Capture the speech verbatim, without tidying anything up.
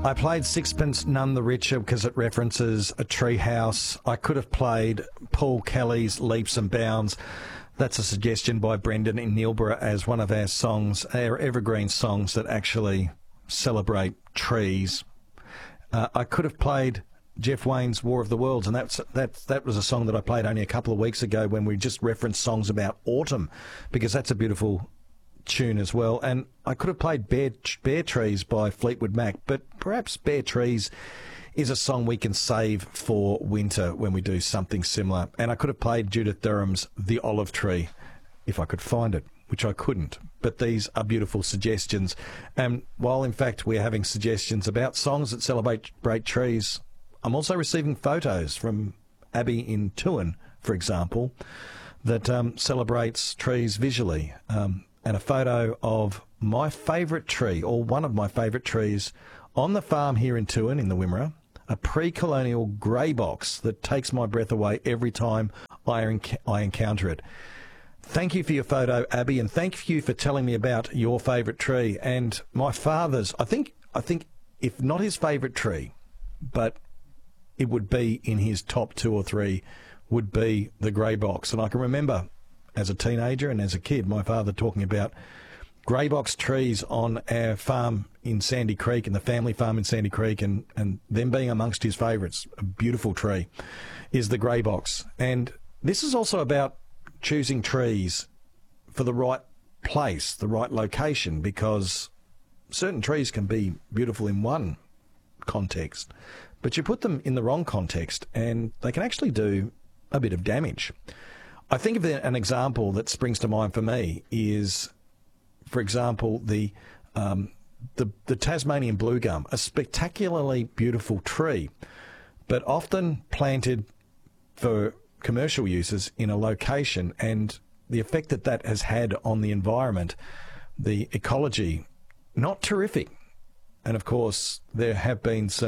I played Sixpence None the Richer because it references a treehouse. I could have played Paul Kelly's Leaps and Bounds. That's a suggestion by Brendan in Neilborough as one of our songs, our evergreen songs that actually celebrate trees. Uh, I could have played Jeff Wayne's War of the Worlds, and that's, that, that was a song that I played only a couple of weeks ago when we just referenced songs about autumn, because that's a beautiful tune as well. And I could have played Bare, Bare Trees by Fleetwood Mac, but perhaps Bare Trees is a song we can save for winter when we do something similar. And I could have played Judith Durham's The Olive Tree if I could find it, which I couldn't. But these are beautiful suggestions. And while, in fact, we're having suggestions about songs that celebrate great trees, I'm also receiving photos from Abby in Tuin, for example, that um, celebrates trees visually. Um, and a photo of my favourite tree, or one of my favourite trees, on the farm here in Tuin, in the Wimmera, a pre-colonial grey box that takes my breath away every time I, enc- I encounter it. Thank you for your photo, Abby, and thank you for telling me about your favourite tree. And my father's, I think, I think, if not his favourite tree, but it would be in his top two or three, would be the grey box. And I can remember as a teenager and as a kid, my father talking about grey box trees on our farm in Sandy Creek, and the family farm in Sandy Creek, and, and them being amongst his favourites. A beautiful tree is the grey box. And this is also about choosing trees for the right place, the right location, because certain trees can be beautiful in one context, but you put them in the wrong context and they can actually do a bit of damage. I think of an example that springs to mind for me is, for example, the um, the, the Tasmanian blue gum, a spectacularly beautiful tree, but often planted for commercial uses in a location, and the effect that that has had on the environment, the ecology, not terrific. And of course, there have been some